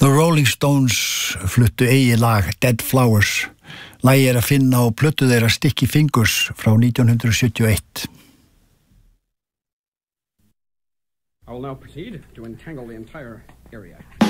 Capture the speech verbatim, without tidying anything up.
The Rolling Stones fluttu eigi lag Dead Flowers. Lagið er að finna á plötu þeirra Sticky Fingers frá nítján sjötíu og eitt. I will now proceed to entangle the entire area.